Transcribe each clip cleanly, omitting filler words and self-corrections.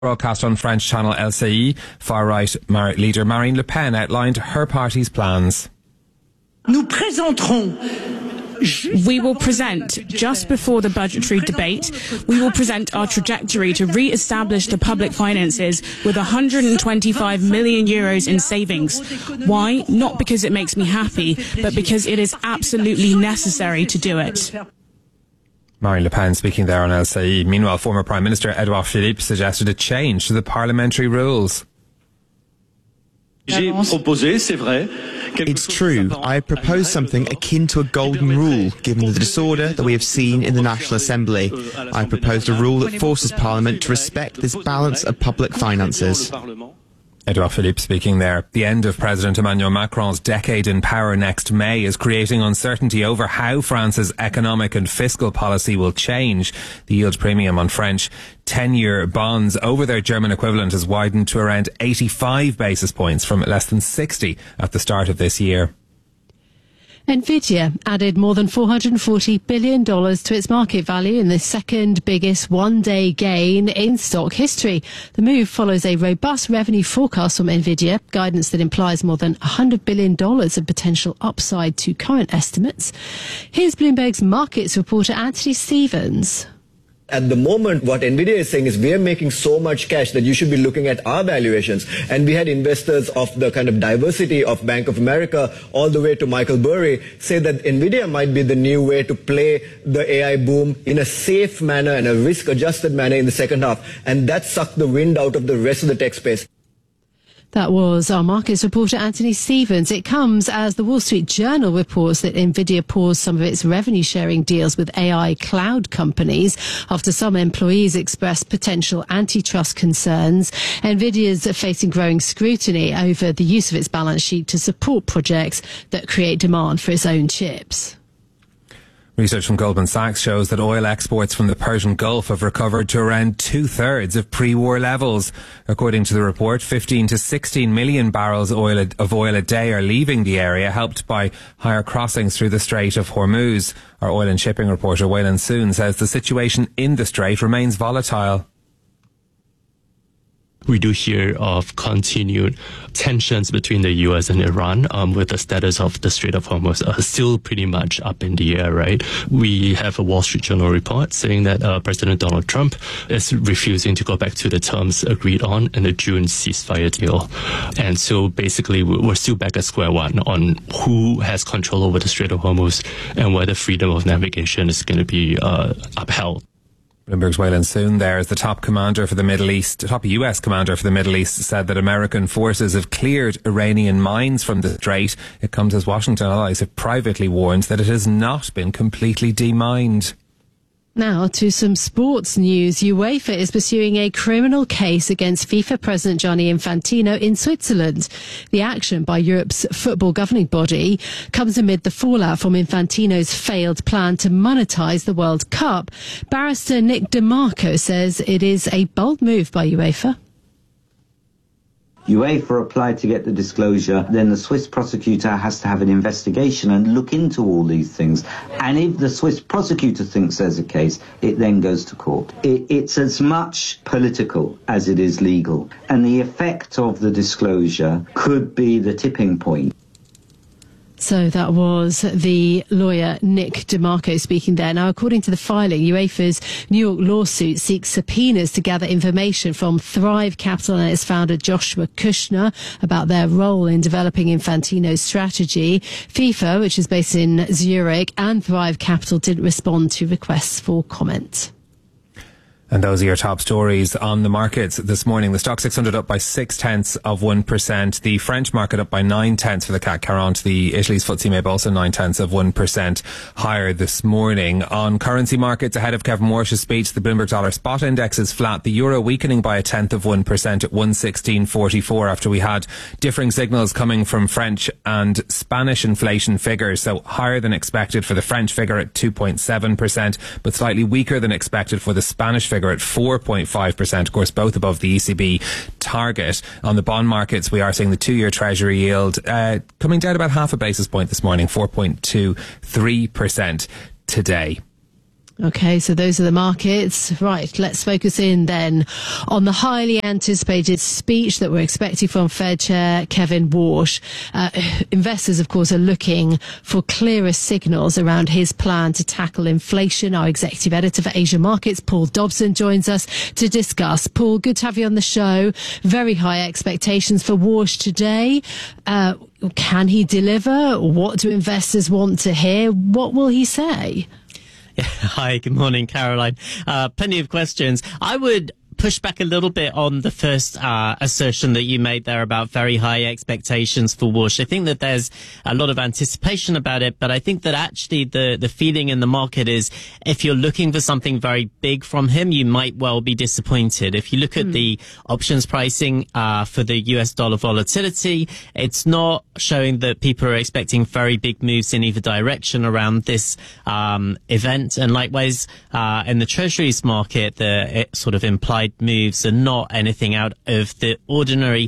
Broadcast on French channel LCI, far-right leader Marine Le Pen outlined her party's plans. We will present, just before the budgetary debate, we will present our trajectory to re-establish the public finances with 125 million euros in savings. Why? Not because it makes me happy, but because it is absolutely necessary to do it. Marine Le Pen speaking there on LCI. Meanwhile, former Prime Minister Edouard Philippe suggested a change to the parliamentary rules. It's true. I proposed something akin to a golden rule, given the disorder that we have seen in the National Assembly. I proposed a rule that forces Parliament to respect this balance of public finances. Edouard Philippe speaking there. The end of President Emmanuel Macron's decade in power next May is creating uncertainty over how France's economic and fiscal policy will change. The yield premium on French 10-year bonds over their German equivalent has widened to around 85 basis points from less than 60 at the start of this year. Nvidia added more than $440 billion to its market value in the second biggest one-day gain in stock history. The move follows a robust revenue forecast from Nvidia, guidance that implies more than $100 billion of potential upside to current estimates. Here's Bloomberg's markets reporter Anthony Stevens. At the moment, what NVIDIA is saying is we are making so much cash that you should be looking at our valuations. And we had investors of the kind of diversity of Bank of America all the way to Michael Burry say that NVIDIA might be the new way to play the AI boom in a safe manner and a risk-adjusted manner in the second half. And that sucked the wind out of the rest of the tech space. That was our markets reporter Anthony Stevens. It comes as the Wall Street Journal reports that Nvidia paused some of its revenue sharing deals with AI cloud companies after some employees expressed potential antitrust concerns. Nvidia's facing growing scrutiny over the use of its balance sheet to support projects that create demand for its own chips. Research from Goldman Sachs shows that oil exports from the Persian Gulf have recovered to around two-thirds of pre-war levels. According to the report, 15 to 16 million barrels of oil a day are leaving the area, helped by higher crossings through the Strait of Hormuz. Our oil and shipping reporter Waylon Soon says the situation in the strait remains volatile. We do hear of continued tensions between the US and Iran, with the status of the Strait of Hormuz still pretty much up in the air, right? We have a Wall Street Journal report saying that President Donald Trump is refusing to go back to the terms agreed on in the June ceasefire deal. And so basically we're still back at square one on who has control over the Strait of Hormuz and whether freedom of navigation is going to be upheld. Bloomberg's Waylon Soon there is the top US commander for the Middle East said that American forces have cleared Iranian mines from the strait. It comes as Washington allies have privately warned that it has not been completely demined. Now to some sports news. UEFA is pursuing a criminal case against FIFA President Gianni Infantino in Switzerland. The action by Europe's football governing body comes amid the fallout from Infantino's failed plan to monetize the World Cup. Barrister Nick DeMarco says it is a bold move by UEFA. UEFA applied to get the disclosure, then the Swiss prosecutor has to have an investigation and look into all these things. And if the Swiss prosecutor thinks there's a case, it then goes to court. It's as much political as it is legal. And the effect of the disclosure could be the tipping point. So that was the lawyer Nick DeMarco speaking there. Now, according to the filing, UEFA's New York lawsuit seeks subpoenas to gather information from Thrive Capital and its founder Joshua Kushner about their role in developing Infantino's strategy. FIFA, which is based in Zurich, and Thrive Capital didn't respond to requests for comment. And those are your top stories on the markets this morning. The Stock 600 up by 0.6%. The French market up by 0.9 for the CAC 40. The Italy's FTSE MIB also 0.9% higher this morning. On currency markets, ahead of Kevin Warsh's speech, the Bloomberg Dollar Spot Index is flat. The euro weakening by 0.1% at 116.44 after we had differing signals coming from French and Spanish inflation figures. So higher than expected for the French figure at 2.7%, but slightly weaker than expected for the Spanish figure at 4.5%, of course both above the ECB target. On the bond markets, we are seeing the 2-year Treasury yield coming down about half a basis point this morning, 4.23% today. Okay, so those are the markets. Right, let's focus in then on the highly anticipated speech that we're expecting from Fed Chair Kevin Warsh. Investors, of course, are looking for clearer signals around his plan to tackle inflation. Our executive editor for Asia Markets, Paul Dobson, joins us to discuss. Paul, good to have you on the show. Very high expectations for Warsh today. Can he deliver? What do investors want to hear? What will he say? Hi, good morning, Caroline. Plenty of questions. I would push back a little bit on the first assertion that you made there about very high expectations for Warsh. I think that there's a lot of anticipation about it, but I think that actually the feeling in the market is if you're looking for something very big from him, you might well be disappointed. If you look at the options pricing for the US dollar volatility, it's not showing that people are expecting very big moves in either direction around this event. And likewise, in the treasuries market, the sort of implied moves are not anything out of the ordinary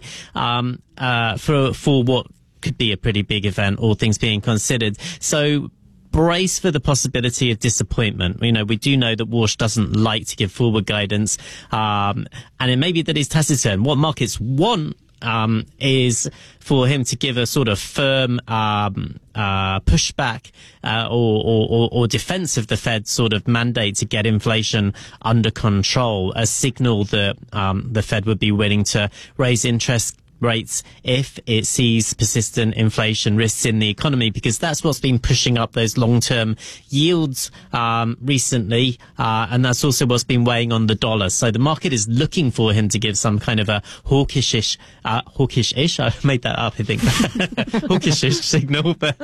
for what could be a pretty big event, all things being considered. So brace for the possibility of disappointment. You know, we do know that Warsh doesn't like to give forward guidance, and it may be that he's taciturn. What markets want is for him to give a sort of firm pushback or defense of the Fed's sort of mandate to get inflation under control, a signal that the Fed would be willing to raise interest rates if it sees persistent inflation risks in the economy, because that's what's been pushing up those long-term yields recently, and that's also what's been weighing on the dollar. So the market is looking for him to give some kind of a hawkish-ish, I made that up, I think, hawkish-ish signal, but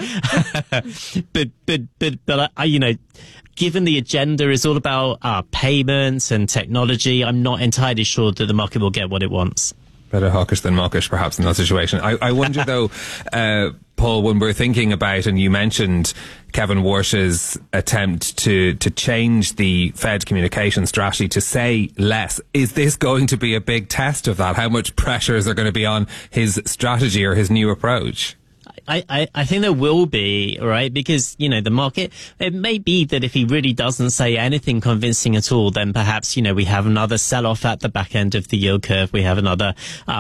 you know, given the agenda is all about payments and technology, I'm not entirely sure that the market will get what it wants. Better hawkish than mawkish, perhaps, in that situation. I wonder, though, Paul, when we're thinking about, and you mentioned Kevin Warsh's attempt to change the Fed communication strategy to say less, is this going to be a big test of that? How much pressures are going to be on his strategy or his new approach? I think there will be, right? Because, you know, the market, it may be that if he really doesn't say anything convincing at all, then perhaps, you know, we have another sell-off at the back end of the yield curve. We have another,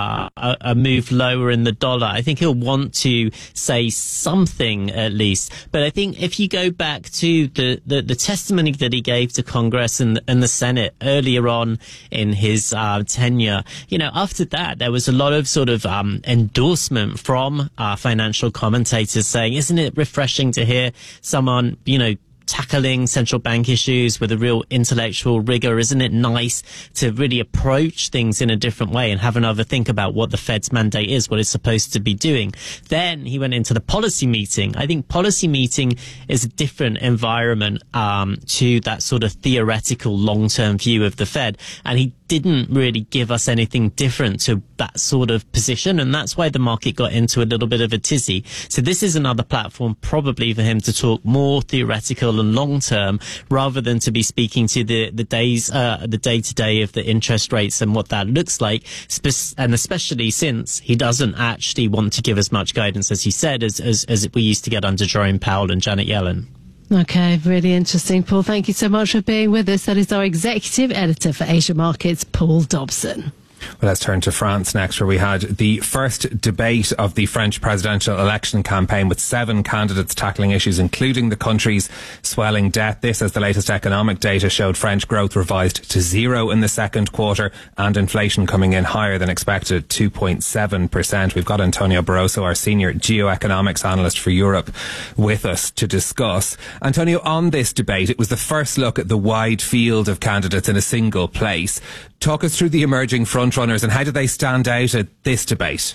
a move lower in the dollar. I think he'll want to say something at least. But I think if you go back to the testimony that he gave to Congress and the Senate earlier on in his tenure, you know, after that, there was a lot of sort of endorsement from financial commentators saying, isn't it refreshing to hear someone, you know, tackling central bank issues with a real intellectual rigor? Isn't it nice to really approach things in a different way and have another think about what the Fed's mandate is, what it's supposed to be doing? Then he went into the policy meeting. I think policy meeting is a different environment to that sort of theoretical long-term view of the Fed, and he didn't really give us anything different to that sort of position, and that's why the market got into a little bit of a tizzy. So this is another platform probably for him to talk more theoretical and long term, rather than to be speaking to the day-to-day of the interest rates and what that looks like, and especially since he doesn't actually want to give as much guidance as he said as we used to get under Jerome Powell and Janet Yellen. Okay, really interesting, Paul. Thank you so much for being with us. That is our executive editor for Asia Markets, Paul Dobson. Well, let's turn to France next, where we had the first debate of the French presidential election campaign, with 7 candidates tackling issues including the country's swelling debt. This, as the latest economic data showed French growth revised to 0 in the second quarter, and inflation coming in higher than expected at 2.7%. We've got Antonio Barroso, our senior geoeconomics analyst for Europe, with us to discuss. Antonio, on this debate, it was the first look at the wide field of candidates in a single place. Talk us through the emerging frontrunners and how do they stand out at this debate?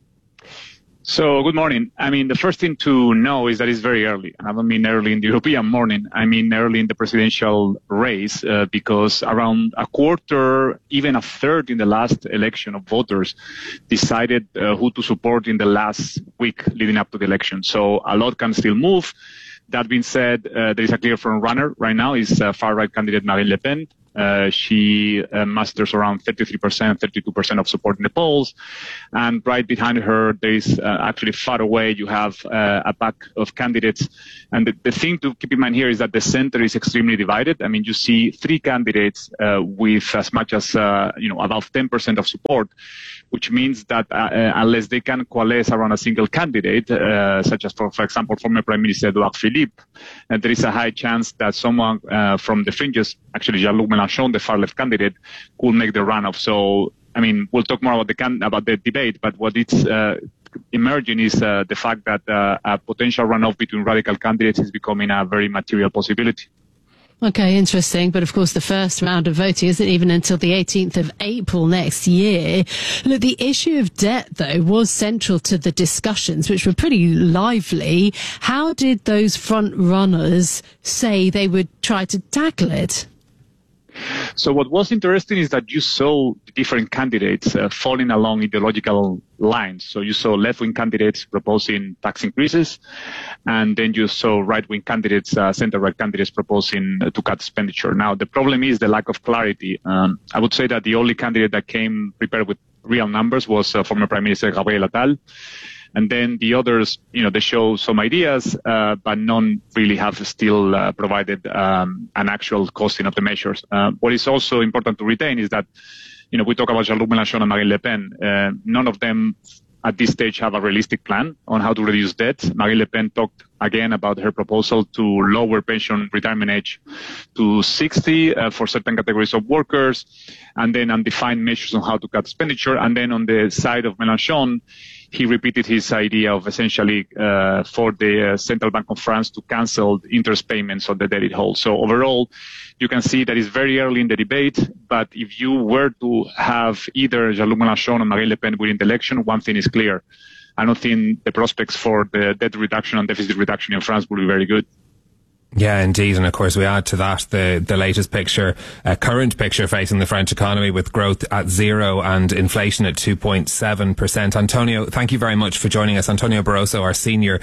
So, good morning. I mean, the first thing to know is that it's very early. And I don't mean early in the European morning. I mean early in the presidential race, because around a quarter, even a third in the last election of voters decided who to support in the last week leading up to the election. So a lot can still move. That being said, there is a clear front runner right now. Is far-right candidate Marine Le Pen. She musters around 33%, 32% of support in the polls. And right behind her, there is actually far away, you have a pack of candidates. And the thing to keep in mind here is that the center is extremely divided. I mean, you see 3 candidates with as much as, about 10% of support, which means that unless they can coalesce around a single candidate, such as, for example, former Prime Minister Edouard Philippe, there is a high chance that someone from the fringes, actually Jean-Luc Mélenchon, the far-left candidate, could make the runoff. So, I mean, we'll talk more about the debate, but what it's emerging is the fact that a potential runoff between radical candidates is becoming a very material possibility. Okay, interesting. But of course, the first round of voting isn't even until the 18th of April next year. Look, the issue of debt, though, was central to the discussions, which were pretty lively. How did those front runners say they would try to tackle it? So what was interesting is that you saw different candidates falling along ideological lines. So you saw left-wing candidates proposing tax increases, and then you saw right-wing candidates, center-right candidates proposing to cut expenditure. Now, the problem is the lack of clarity. I would say that the only candidate that came prepared with real numbers was former Prime Minister Gabriel Attal. And then the others, they show some ideas, but none really have still provided an actual costing of the measures. What is also important to retain is that, we talk about Jean-Luc Mélenchon and Marine Le Pen. None of them at this stage have a realistic plan on how to reduce debt. Marine Le Pen talked again about her proposal to lower pension retirement age to 60 for certain categories of workers, and then undefined measures on how to cut expenditure. And then on the side of Mélenchon, he repeated his idea of essentially for the Central Bank of France to cancel interest payments on the debt it holds. So overall, you can see that it's very early in the debate, but if you were to have either Jean-Luc Mélenchon or Marine Le Pen winning the election, one thing is clear. I don't think the prospects for the debt reduction and deficit reduction in France will be very good. Yeah, indeed. And of course, we add to that the latest picture, current picture facing the French economy with growth at 0 and inflation at 2.7%. Antonio, thank you very much for joining us. Antonio Barroso, our senior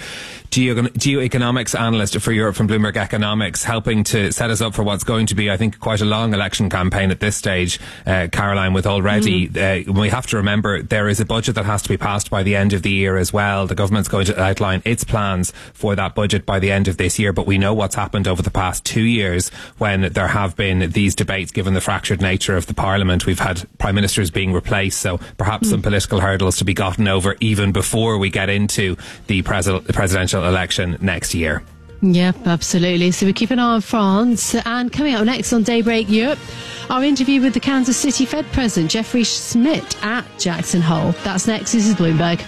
geoeconomics analyst for Europe from Bloomberg Economics, helping to set us up for what's going to be, I think, quite a long election campaign at this stage, Caroline, with already, we have to remember there is a budget that has to be passed by the end of the year as well. The government's going to outline its plans for that budget by the end of this year, but we know what's happened over the past 2 years when there have been these debates, given the fractured nature of the parliament. We've had prime ministers being replaced, so perhaps some political hurdles to be gotten over even before we get into the presidential election next year. Yep, absolutely. So we keep an eye on France. And coming up next on Daybreak Europe, our interview with the Kansas City Fed President Jeffrey Schmidt at Jackson Hole. That's next. This is Bloomberg.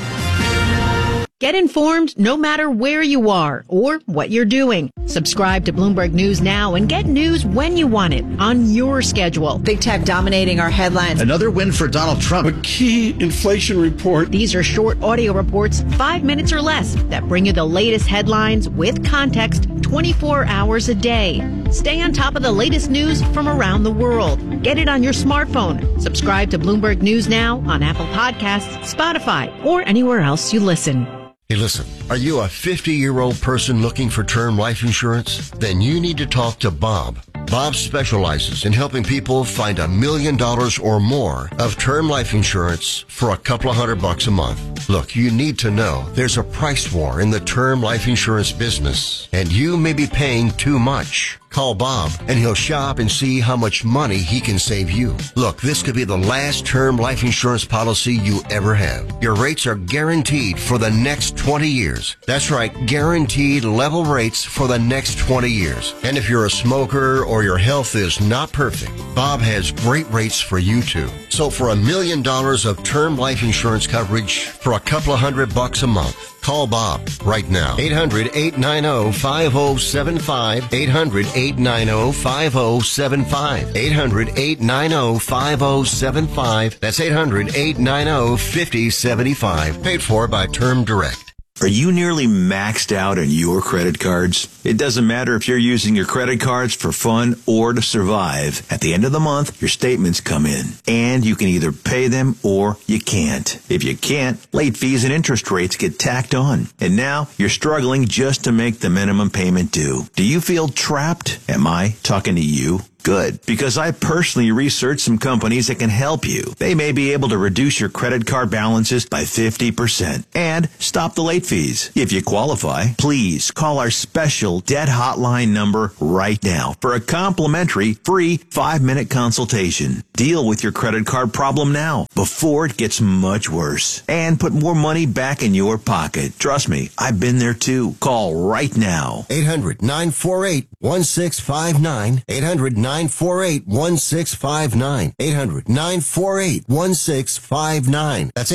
Get informed no matter where you are or what you're doing. Subscribe to Bloomberg News now and get news when you want it on your schedule. Big tech dominating our headlines. Another win for Donald Trump. A key inflation report. These are short audio reports, 5 minutes or less, that bring you the latest headlines with context 24 hours a day. Stay on top of the latest news from around the world. Get it on your smartphone. Subscribe to Bloomberg News now on Apple Podcasts, Spotify, or anywhere else you listen. Hey, listen, are you a 50-year-old person looking for term life insurance? Then you need to talk to Bob. Bob specializes in helping people find $1 million or more of term life insurance for a couple of $100 a month. Look, you need to know there's a price war in the term life insurance business, and you may be paying too much. Call Bob, and he'll shop and see how much money he can save you. Look, this could be the last term life insurance policy you ever have. Your rates are guaranteed for the next 20 years. That's right, guaranteed level rates for the next 20 years. And if you're a smoker or your health is not perfect, Bob has great rates for you too. So for $1 million of term life insurance coverage for a couple of $100 a month, call Bob right now. 800-890-5075. 800-890-5075. 800-890-5075. That's 800-890-5075. Paid for by Term Direct. Are you nearly maxed out on your credit cards? It doesn't matter if you're using your credit cards for fun or to survive. At the end of the month, your statements come in, and you can either pay them or you can't. If you can't, late fees and interest rates get tacked on. And now you're struggling just to make the minimum payment due. Do you feel trapped? Am I talking to you? Good, because I personally researched some companies that can help you. They may be able to reduce your credit card balances by 50% and stop the late fees. If you qualify, please call our special debt hotline number right now for a complimentary free 5-minute consultation. Deal with your credit card problem now before it gets much worse and put more money back in your pocket. Trust me, I've been there too. Call right now. 800-948-1659. 800-948-1659. 800-948-1659. That's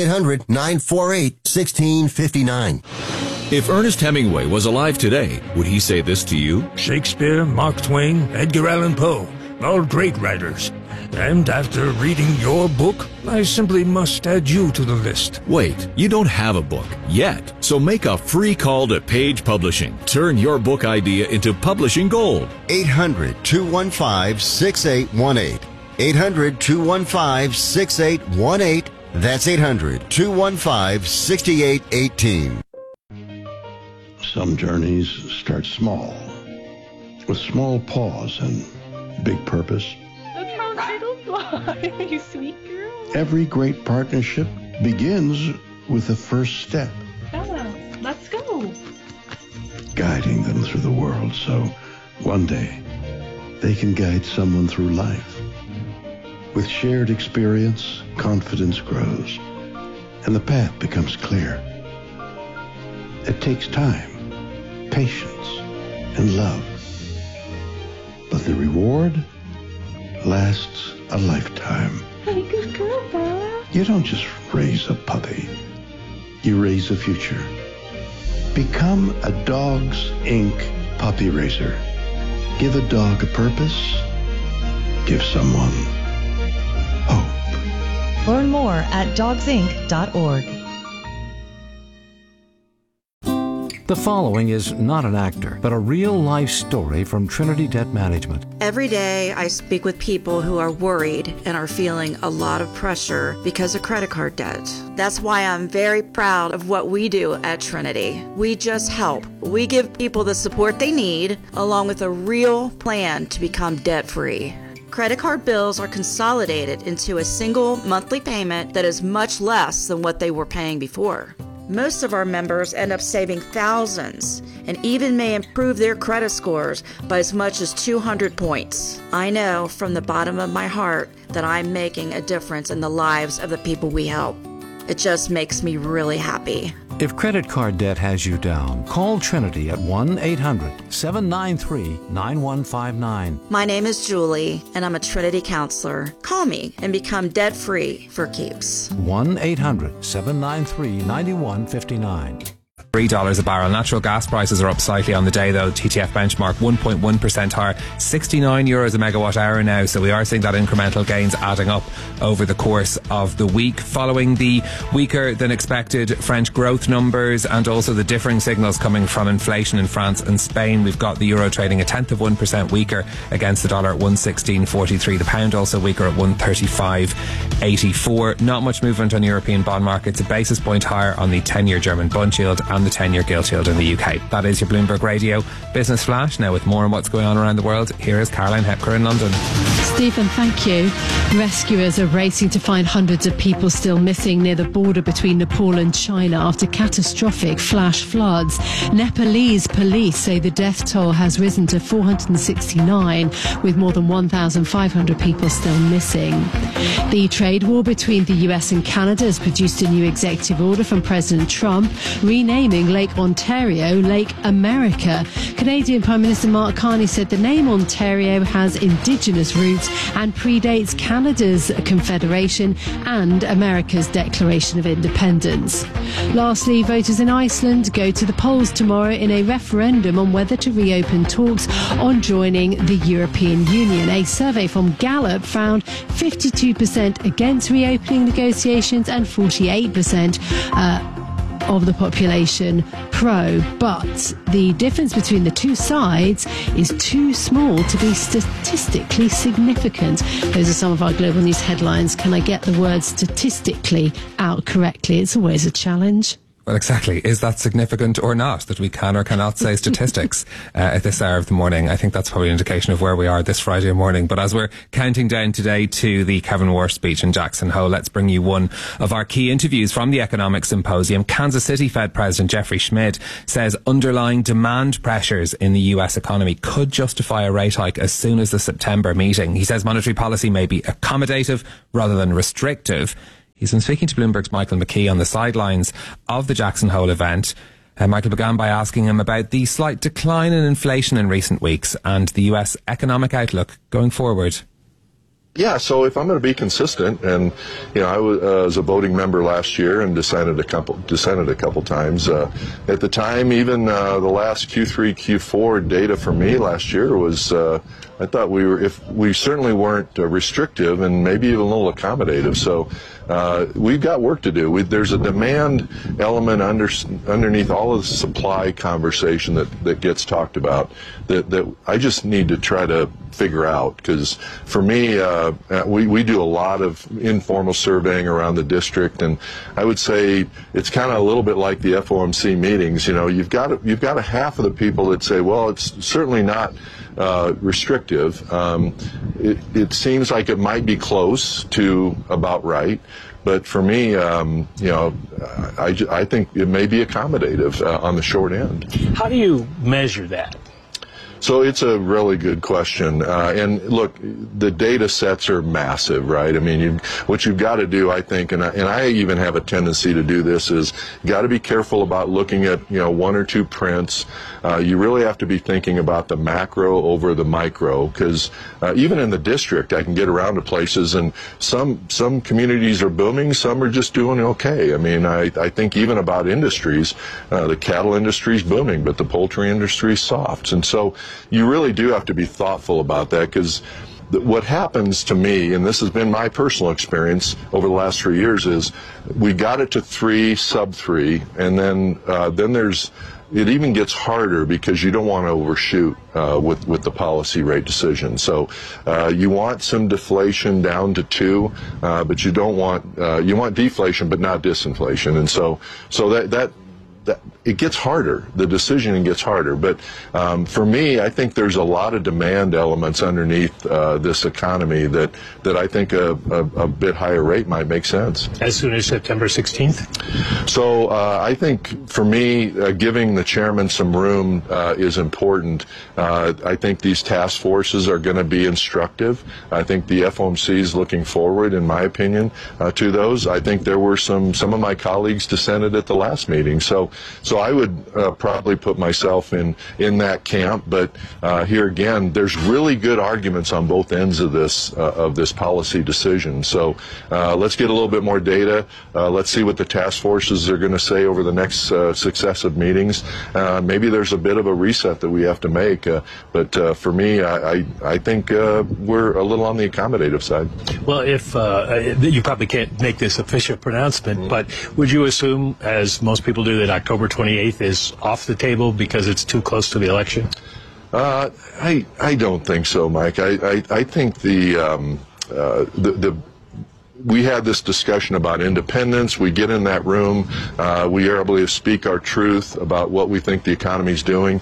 800-948-1659. If Ernest Hemingway was alive today, would he say this to you? Shakespeare, Mark Twain, Edgar Allan Poe, all great writers. And after reading your book, I simply must add you to the list. Wait, you don't have a book yet. So make a free call to Page Publishing. Turn your book idea into publishing gold. 800-215-6818. 800-215-6818. That's 800-215-6818. Some journeys start small, with small pause and big purpose. Look how little fly, you sweet girl. Every great partnership begins with the first step. Bella, let's go. Guiding them through the world so one day they can guide someone through life. With shared experience, confidence grows, and the path becomes clear. It takes time, patience, and love. But the reward lasts a lifetime. Hey, good girl, Bella. You don't just raise a puppy. You raise a future. Become a Dogs Inc. puppy raiser. Give a dog a purpose. Give someone hope. Learn more at dogsinc.org. The following is not an actor, but a real-life story from Trinity Debt Management. Every day I speak with people who are worried and are feeling a lot of pressure because of credit card debt. That's why I'm very proud of what we do at Trinity. We just help. We give people the support they need, along with a real plan to become debt-free. Credit card bills are consolidated into a single monthly payment that is much less than what they were paying before. Most of our members end up saving thousands and even may improve their credit scores by as much as 200 points. I know from the bottom of my heart that I'm making a difference in the lives of the people we help. It just makes me really happy. If credit card debt has you down, call Trinity at 1-800-793-9159. My name is Julie, and I'm a Trinity counselor. Call me and become debt-free for keeps. 1-800-793-9159. $3 a barrel. Natural gas prices are up slightly on the day, though. TTF benchmark 1.1% higher, €69 a megawatt hour now. So we are seeing that incremental gains adding up over the course of the week, following the weaker than expected French growth numbers and also the differing signals coming from inflation in France and Spain. We've got the euro trading 0.1% weaker against the dollar at 116.43. The pound also weaker at 135.84. Not much movement on European bond markets. A basis point higher on the 10-year German Bund yield and the 10-year gilt yield in the UK. That is your Bloomberg Radio Business Flash. Now, with more on what's going on around the world, here is Caroline Hepker in London. Stephen, thank you. Rescuers are racing to find hundreds of people still missing near the border between Nepal and China after catastrophic flash floods. Nepalese police say the death toll has risen to 469, with more than 1,500 people still missing. The trade war between the US and Canada has produced a new executive order from President Trump renaming Lake Ontario Lake America. Canadian Prime Minister Mark Carney said the name Ontario has Indigenous roots and predates Canada's Confederation and America's Declaration of Independence. Lastly, voters in Iceland go to the polls tomorrow in a referendum on whether to reopen talks on joining the European Union. A survey from Gallup found 52% against reopening negotiations and 48% of the population pro, but the difference between the two sides is too small to be statistically significant. Those are some of our global news headlines. Can I get the word statistically out correctly? It's always a challenge. Well, exactly. Is that significant or not, that we can or cannot say statistics at this hour of the morning? I think that's probably an indication of where we are this Friday morning. But as we're counting down today to the Kevin War speech in Jackson Hole, let's bring you one of our key interviews from the Economic Symposium. Kansas City Fed President Jeffrey Schmidt says underlying demand pressures in the US economy could justify a rate hike as soon as the September meeting. He says monetary policy may be accommodative rather than restrictive. He's been speaking to Bloomberg's Michael McKee on the sidelines of the Jackson Hole event. Michael began by asking him about the slight decline in inflation in recent weeks and the US economic outlook going forward. Yeah, so if I'm going to be consistent, and I was a voting member last year and dissented a couple times. At the time, even the last Q3, Q4 data for me last year was, I thought we certainly weren't restrictive and maybe even a little accommodative. So we've got work to do. There's a demand element underneath all of the supply conversation that gets talked about that I just need to try to figure out, because for me, we do a lot of informal surveying around the district, and I would say it's kind of a little bit like the FOMC meetings. You've got a half of the people that say, well, it's certainly not restrictive. It seems like it might be close to about right. But for me, I think it may be accommodative on the short end. How do you measure that? So it's a really good question. And look, the data sets are massive, right? I mean, what you've got to do, I think, and I even have a tendency to do this, is you got to be careful about looking at, one or two prints. You really have to be thinking about the macro over the micro, because even in the district, I can get around to places, and some communities are booming, some are just doing okay. I mean, I think even about industries, the cattle industry is booming, but the poultry industry is soft. And so you really do have to be thoughtful about that, because what happens to me, and this has been my personal experience over the last 3 years, is we got it to 3, sub 3, and then it even gets harder because you don't want to overshoot with the policy rate decision. So you want some deflation down to 2, but you don't want you want deflation but not disinflation, and so that it gets harder. The decisioning gets harder. But for me, I think there's a lot of demand elements underneath this economy that I think a bit higher rate might make sense. As soon as September 16th? So I think for me, giving the chairman some room is important. I think these task forces are going to be instructive. I think the FOMC is looking forward, in my opinion, to those. I think there were some of my colleagues dissented at the last meeting. So I would probably put myself in that camp, but here again, there's really good arguments on both ends of this policy decision. So let's get a little bit more data. Let's see what the task forces are going to say over the next successive meetings. Maybe there's a bit of a reset that we have to make, but for me, I think we're a little on the accommodative side. Well, if you probably can't make this official pronouncement, but would you assume, as most people do, that October 28th is off the table because it's too close to the election? I don't think so, Mike. I think we had this discussion about independence. We get in that room. We are able to speak our truth about what we think the economy's doing.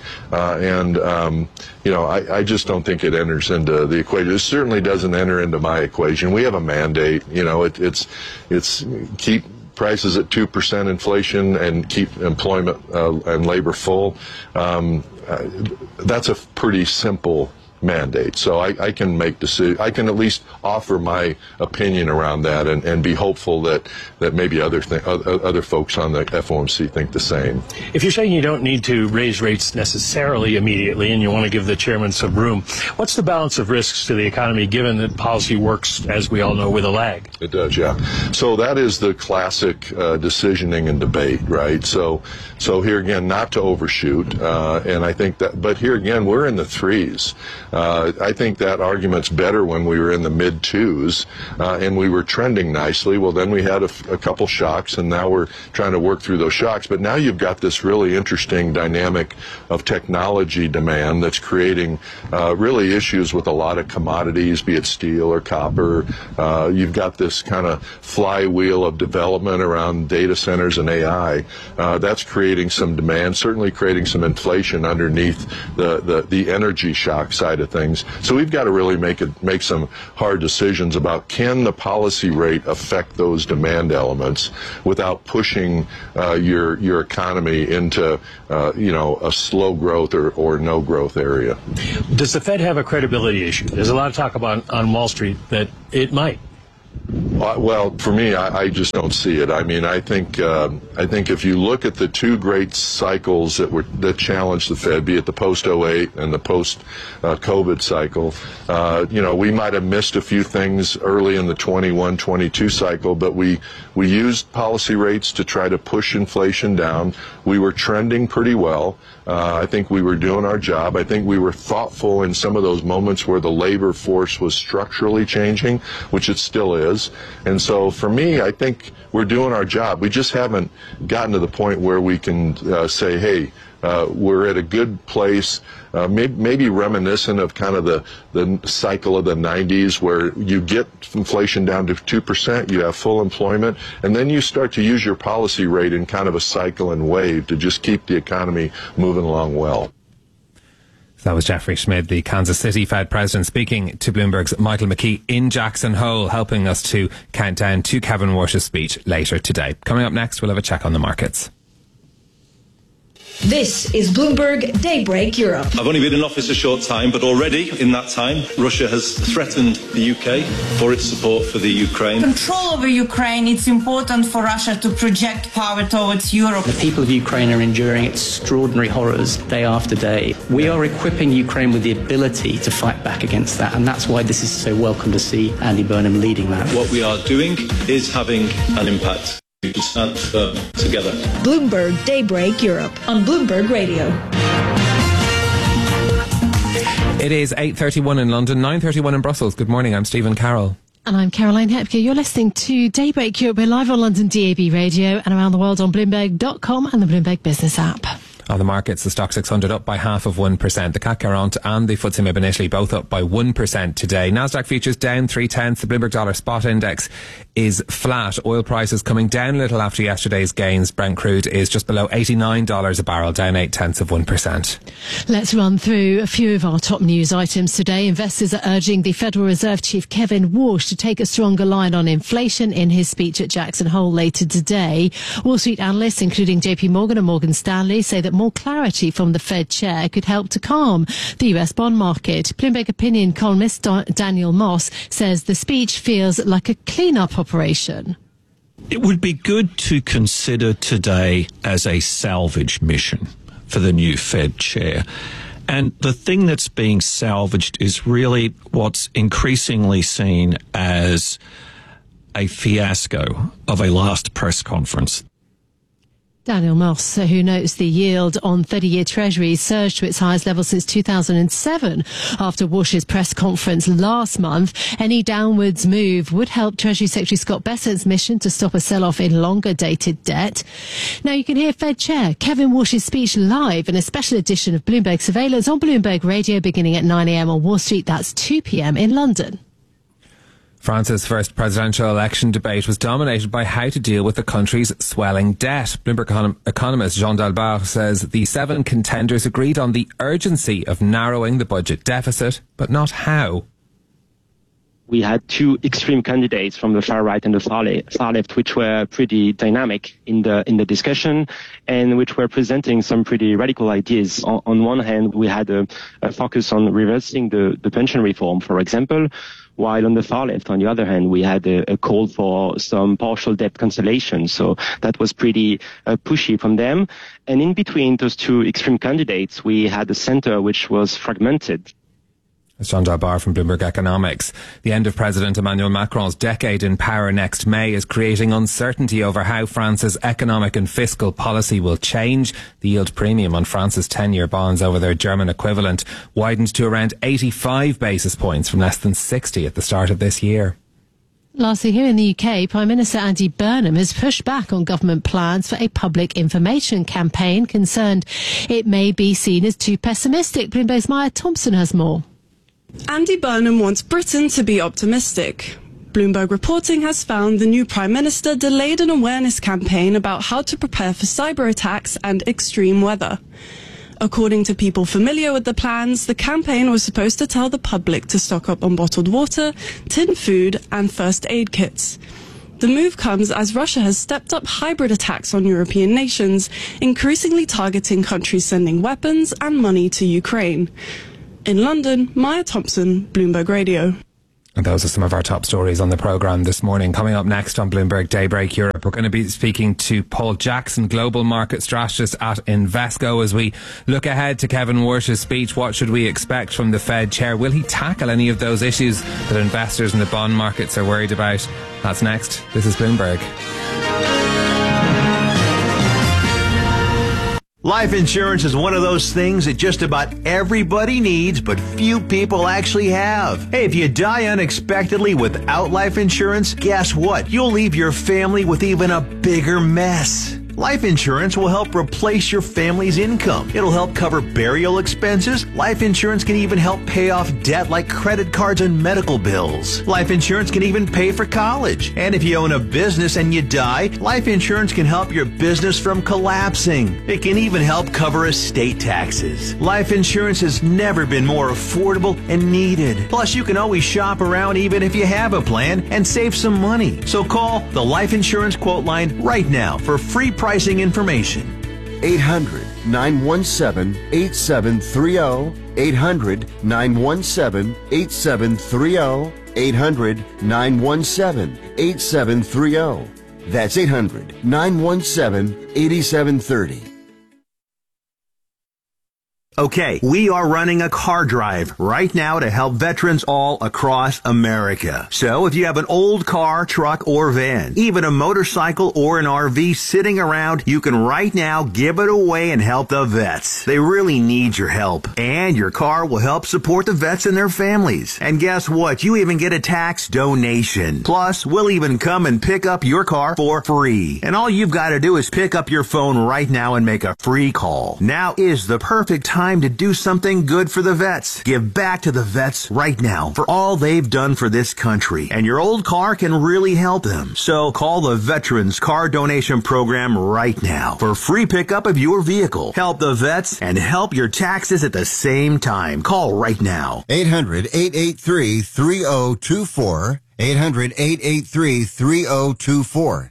I just don't think it enters into the equation. It certainly doesn't enter into my equation. We have a mandate. It's keep prices at 2% inflation and keep employment and labor full. That's a pretty simple mandate. So I can make decisions. I can at least offer my opinion around that and be hopeful that maybe other folks on the FOMC think the same. If you're saying you don't need to raise rates necessarily immediately and you want to give the chairman some room, what's the balance of risks to the economy given that policy works, as we all know, with a lag? It does, yeah. So that is the classic decisioning and debate, right? So here again, not to overshoot, and I think that, but here again, we're in the 3s. I think that argument's better when we were in the mid-2s and we were trending nicely. Well, then we had a couple shocks, and now we're trying to work through those shocks. But now you've got this really interesting dynamic of technology demand that's creating really issues with a lot of commodities, be it steel or copper. You've got this kind of flywheel of development around data centers and AI. That's creating some demand, certainly creating some inflation underneath the energy shock side of things. So we've got to really make some hard decisions about, can the policy rate affect those demand elements without pushing your economy into a slow growth or no growth area. Does the Fed have a credibility issue? There's a lot of talk about on Wall Street that it might. Well, for me, I just don't see it. I mean, I think if you look at the two great cycles that challenged the Fed, be it the post-08 and the post-COVID cycle, we might have missed a few things early in the 21-22 cycle, but we used policy rates to try to push inflation down. We were trending pretty well. I think we were doing our job. I think we were thoughtful in some of those moments where the labor force was structurally changing, which it still is. And so for me, I think we're doing our job. We just haven't gotten to the point where we can say, hey, we're at a good place, maybe reminiscent of kind of the cycle of the 90s, where you get inflation down to 2%, you have full employment, and then you start to use your policy rate in kind of a cycle and wave to just keep the economy moving along well. That was Jeffrey Schmid, the Kansas City Fed president, speaking to Bloomberg's Michael McKee in Jackson Hole, helping us to count down to Kevin Warsh's speech later today. Coming up next, we'll have a check on the markets. This is Bloomberg Daybreak Europe. I've only been in office a short time, but already in that time, Russia has threatened the UK for its support for the Ukraine. Control over Ukraine, it's important for Russia to project power towards Europe. The people of Ukraine are enduring extraordinary horrors day after day. We are equipping Ukraine with the ability to fight back against that, and that's why this is so welcome to see Andy Burnham leading that. What we are doing is having an impact. We can stand firm together. Bloomberg Daybreak Europe on Bloomberg Radio. It is 8:31 in London, 9:31 in Brussels. Good morning, I'm Stephen Carroll. And I'm Caroline Hepke. You're listening to Daybreak Europe. We're live on London DAB Radio and around the world on Bloomberg.com and the Bloomberg Business app. On the markets, the Stock 600 up by 0.5%. The CAC 40 and the FTSE MIB in Italy both up by 1% today. Nasdaq futures down 0.3. The Bloomberg Dollar Spot Index is flat. Oil prices coming down a little after yesterday's gains. Brent crude is just below $89 a barrel, down 0.8%. Let's run through a few of our top news items today. Investors are urging the Federal Reserve Chief Kevin Warsh to take a stronger line on inflation in his speech at Jackson Hole later today. Wall Street analysts, including JP Morgan and Morgan Stanley, say that more clarity from the Fed chair could help to calm the US bond market. Bloomberg opinion columnist Daniel Moss says the speech feels like a clean-up operation. It would be good to consider today as a salvage mission for the new Fed chair. And the thing that's being salvaged is really what's increasingly seen as a fiasco of a last press conference. Daniel Moss, who notes the yield on 30-year Treasuries surged to its highest level since 2007 after Warsh's press conference last month. Any downwards move would help Treasury Secretary Scott Bessent's mission to stop a sell-off in longer-dated debt. Now, you can hear Fed Chair Kevin Warsh's speech live in a special edition of Bloomberg Surveillance on Bloomberg Radio beginning at 9 a.m. on Wall Street. That's 2 p.m. in London. France's first presidential election debate was dominated by how to deal with the country's swelling debt. Bloomberg economist Jean Dalbard says the 7 contenders agreed on the urgency of narrowing the budget deficit, but not how. We had 2 extreme candidates from the far right and the far left, which were pretty dynamic in the discussion and which were presenting some pretty radical ideas. On one hand, we had a focus on reversing the pension reform, for example, while on the far left, on the other hand, we had a call for some partial debt cancellation. So that was pretty pushy from them. And in between those 2 extreme candidates, we had a center which was fragmented. It's John Dalbar from Bloomberg Economics. The end of President Emmanuel Macron's decade in power next May is creating uncertainty over how France's economic and fiscal policy will change. The yield premium on France's 10-year bonds over their German equivalent widened to around 85 basis points from less than 60 at the start of this year. Lastly, here in the UK, Prime Minister Andy Burnham has pushed back on government plans for a public information campaign, concerned it may be seen as too pessimistic. Bloomberg's Maya Thompson has more. Andy Burnham wants Britain to be optimistic. Bloomberg reporting has found the new Prime Minister delayed an awareness campaign about how to prepare for cyber attacks and extreme weather. According to people familiar with the plans, the campaign was supposed to tell the public to stock up on bottled water, tinned food and first aid kits. The move comes as Russia has stepped up hybrid attacks on European nations, increasingly targeting countries sending weapons and money to Ukraine. In London, Maya Thompson, Bloomberg Radio. And those are some of our top stories on the programme this morning. Coming up next on Bloomberg Daybreak Europe, we're going to be speaking to Paul Jackson, Global Market Strategist at Invesco, as we look ahead to Kevin Warsh's speech. What should we expect from the Fed chair? Will he tackle any of those issues that investors in the bond markets are worried about? That's next. This is Bloomberg. Life insurance is one of those things that just about everybody needs, but few people actually have. Hey, if you die unexpectedly without life insurance, guess what? You'll leave your family with even a bigger mess. Life insurance will help replace your family's income. It'll help cover burial expenses. Life insurance can even help pay off debt like credit cards and medical bills. Life insurance can even pay for college. And if you own a business and you die, life insurance can help your business from collapsing. It can even help cover estate taxes. Life insurance has never been more affordable and needed. Plus, you can always shop around even if you have a plan and save some money. So call the Life Insurance Quote Line right now for free pricing information. 800-917-8730. 800-917-8730. 800-917-8730. That's 800-917-8730. Okay, we are running a car drive right now to help veterans all across America. So if you have an old car, truck, or van, even a motorcycle or an RV sitting around, you can right now give it away and help the vets. They really need your help. And your car will help support the vets and their families. And guess what? You even get a tax donation. Plus, we'll even come and pick up your car for free. And all you've got to do is pick up your phone right now and make a free call. Now is the perfect time to do something good for the vets. Give back to the vets right now for all they've done for this country. And your old car can really help them. So call the Veterans Car Donation Program right now for free pickup of your vehicle. Help the vets and help your taxes at the same time. Call right now. 800-883-3024. 800-883-3024.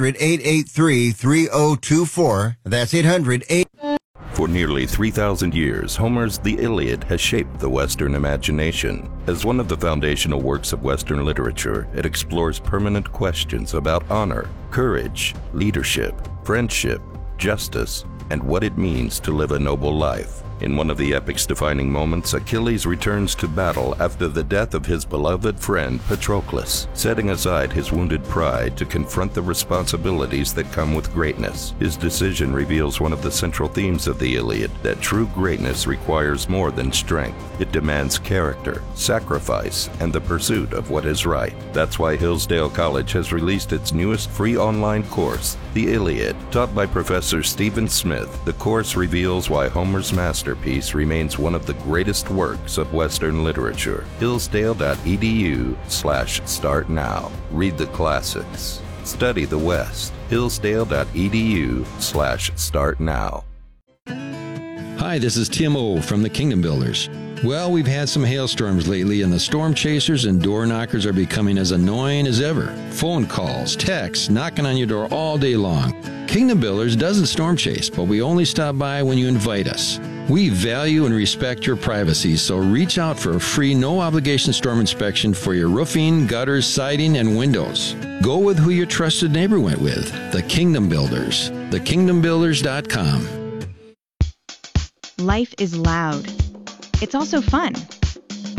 800-883-3024. That's 800-8... For nearly 3,000 years, Homer's The Iliad has shaped the Western imagination. As one of the foundational works of Western literature, it explores permanent questions about honor, courage, leadership, friendship, justice, and what it means to live a noble life. In one of the epic's defining moments, Achilles returns to battle after the death of his beloved friend Patroclus, setting aside his wounded pride to confront the responsibilities that come with greatness. His decision reveals one of the central themes of the Iliad, that true greatness requires more than strength. It demands character, sacrifice, and the pursuit of what is right. That's why Hillsdale College has released its newest free online course, The Iliad. Taught by Professor Stephen Smith, the course reveals why Homer's masterpiece remains one of the greatest works of Western literature. Hillsdale.edu/start now. Read the classics. Study the West. Hillsdale.edu/start now. Hi, this is Tim O from the Kingdom Builders. Well, we've had some hailstorms lately, and the storm chasers and door knockers are becoming as annoying as ever. Phone calls, texts, knocking on your door all day long. Kingdom Builders doesn't storm chase, but we only stop by when you invite us. We value and respect your privacy, so reach out for a free, no-obligation storm inspection for your roofing, gutters, siding, and windows. Go with who your trusted neighbor went with, the Kingdom Builders. TheKingdomBuilders.com. Life is loud. It's also fun.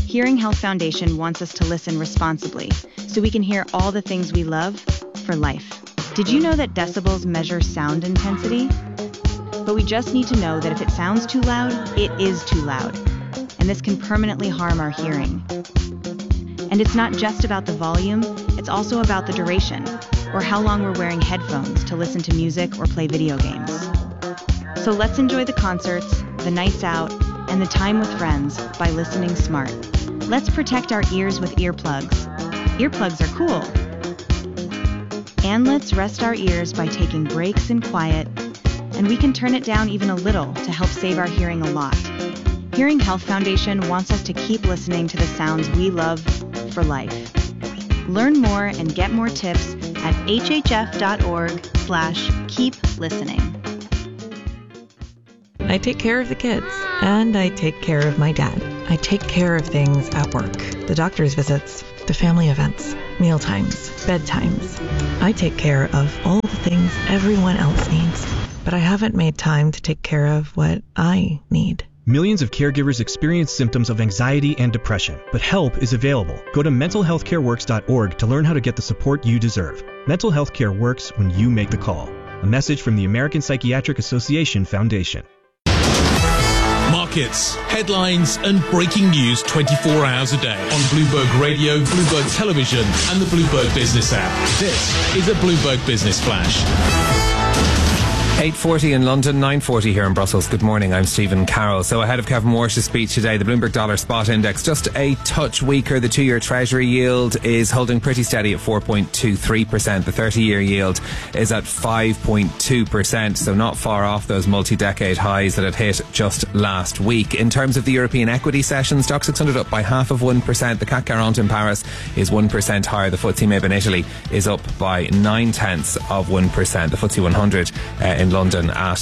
Hearing Health Foundation wants us to listen responsibly so we can hear all the things we love for life. Did you know that decibels measure sound intensity? But we just need to know that if it sounds too loud, it is too loud. And this can permanently harm our hearing. And it's not just about the volume, it's also about the duration, or how long we're wearing headphones to listen to music or play video games. So let's enjoy the concerts, the nights out, and the time with friends by listening smart. Let's protect our ears with earplugs. Earplugs are cool. And let's rest our ears by taking breaks in quiet, and we can turn it down even a little to help save our hearing a lot. Hearing Health Foundation wants us to keep listening to the sounds we love for life. Learn more and get more tips at hhf.org/keep listening. I take care of the kids, and I take care of my dad. I take care of things at work, the doctor's visits, the family events, mealtimes, bedtimes. I take care of all the things everyone else needs, but I haven't made time to take care of what I need. Millions of caregivers experience symptoms of anxiety and depression, but help is available. Go to mentalhealthcareworks.org to learn how to get the support you deserve. Mental health care works when you make the call. A message from the American Psychiatric Association Foundation. Markets, headlines and breaking news 24 hours a day on Bloomberg Radio, Bloomberg Television and the Bloomberg Business app. This is a Bloomberg Business Flash. 8:40 in London, 9:40 here in Brussels. Good morning, I'm Stephen Carroll. So ahead of Kevin Walsh's speech today, the Bloomberg Dollar Spot Index just a touch weaker. The 2-year Treasury yield is holding pretty steady at 4.23%. The 30-year yield is at 5.2%, so not far off those multi-decade highs that it hit just last week. In terms of the European equity session, Stock 600 up by 0.5%. The CAC 40 in Paris is 1% higher. The FTSE MIB in Italy is up by 0.9%. The FTSE 100 in London at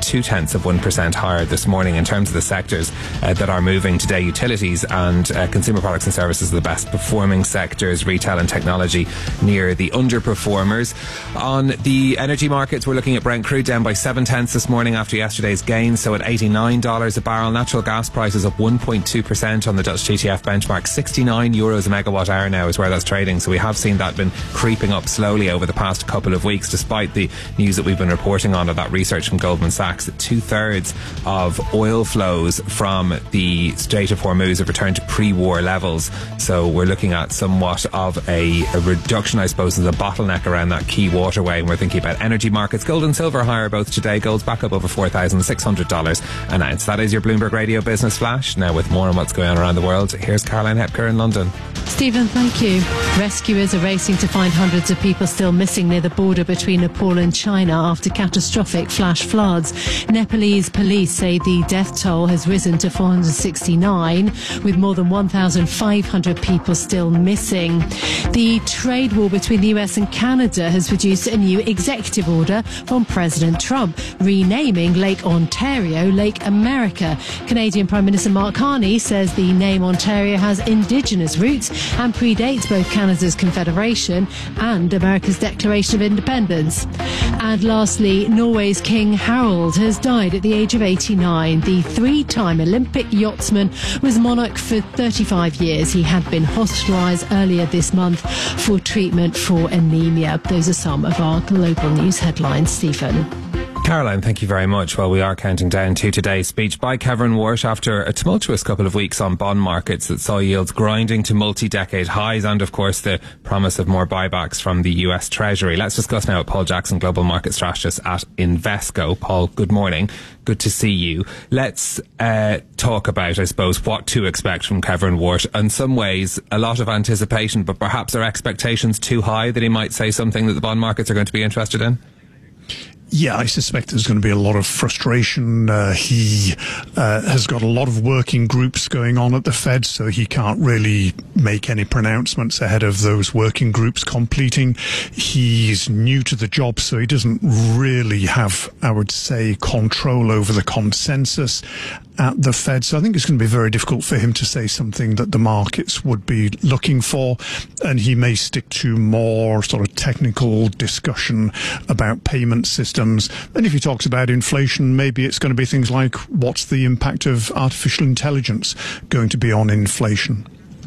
0.2% higher this morning. In terms of the sectors that are moving today, utilities and consumer products and services are the best performing sectors, retail and technology near the underperformers. On the energy markets, we're looking at Brent crude down by 0.7 this morning after yesterday's gains, so at $89 a barrel. Natural gas prices up 1.2% on the Dutch TTF benchmark. 69 euros a megawatt hour now is where that's trading, so we have seen that been creeping up slowly over the past couple of weeks, despite the news that we've been reporting on that research from Goldman Sachs that 2/3 of oil flows from the Strait of Hormuz have returned to pre-war levels. So we're looking at somewhat of a reduction, I suppose, in the bottleneck around that key waterway. And we're thinking about energy markets. Gold and silver higher both today. Gold's back up over $4,600 an ounce. That is your Bloomberg Radio Business Flash. Now with more on what's going on around the world, here's Caroline Hepker in London. Stephen, thank you. Rescuers are racing to find hundreds of people still missing near the border between Nepal and China after catastrophic flash floods. Nepalese police say the death toll has risen to 469, with more than 1,500 people still missing. The trade war between the US and Canada has produced a new executive order from President Trump, renaming Lake Ontario Lake America. Canadian Prime Minister Mark Carney says the name Ontario has Indigenous roots and predates both Canada's Confederation and America's Declaration of Independence. And lastly, Norway's King Harald has died at the age of 89. The 3-time Olympic yachtsman was monarch for 35 years. He had been hospitalised earlier this month for treatment for anemia. Those are some of our global news headlines. Stephen. Caroline, thank you very much. Well, we are counting down to today's speech by Kevin Walsh after a tumultuous couple of weeks on bond markets that saw yields grinding to multi-decade highs and, of course, the promise of more buybacks from the US Treasury. Let's discuss now with Paul Jackson, Global Market Strategist at Invesco. Paul, good morning. Good to see you. Let's talk about, I suppose, what to expect from Kevin Walsh. In some ways, a lot of anticipation, but perhaps are expectations too high that he might say something that the bond markets are going to be interested in? Yeah, I suspect there's going to be a lot of frustration. He has got a lot of working groups going on at the Fed, so he can't really make any pronouncements ahead of those working groups completing. He's new to the job, so he doesn't really have, I would say, control over the consensus at the Fed. So I think it's going to be very difficult for him to say something that the markets would be looking for, and he may stick to more sort of technical discussion about payment systems. And if he talks about inflation, maybe it's going to be things like, what's the impact of artificial intelligence going to be on inflation?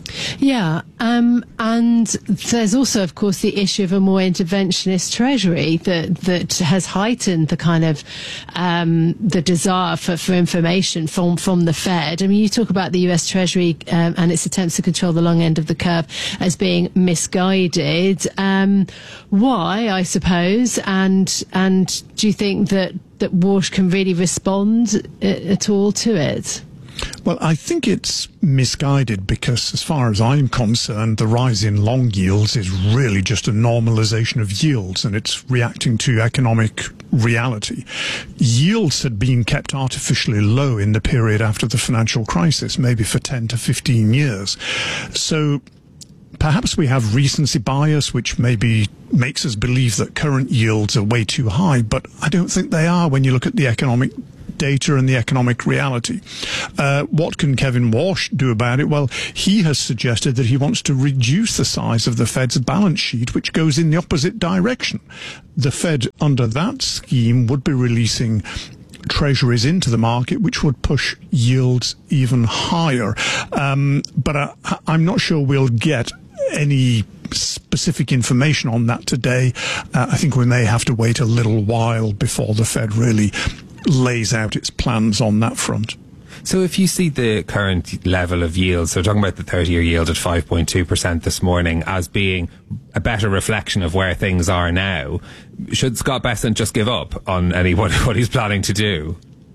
Yeah, and there's also, of course, the issue of a more interventionist treasury that has heightened the kind of the desire for information from the Fed. I mean, you talk about the US Treasury and its attempts to control the long end of the curve as being misguided. Why, I suppose, and do you think that Walsh can really respond at all to it? Well, I think it's misguided because, as far as I'm concerned, the rise in long yields is really just a normalization of yields, and it's reacting to economic reality. Yields had been kept artificially low in the period after the financial crisis, maybe for 10 to 15 years. So perhaps we have recency bias, which maybe makes us believe that current yields are way too high, but I don't think they are when you look at the economic data and the economic reality. What can Kevin Walsh do about it? Well, he has suggested that he wants to reduce the size of the Fed's balance sheet, which goes in the opposite direction. The Fed, under that scheme, would be releasing treasuries into the market, which would push yields even higher. But I'm not sure we'll get any specific information on that today. I think we may have to wait a little while before the Fed really lays out its plans on that front. So if you see the current level of yields, so talking about the 30-year yield at 5.2% this morning as being a better reflection of where things are now, should Scott Bessent just give up on what he's planning to do?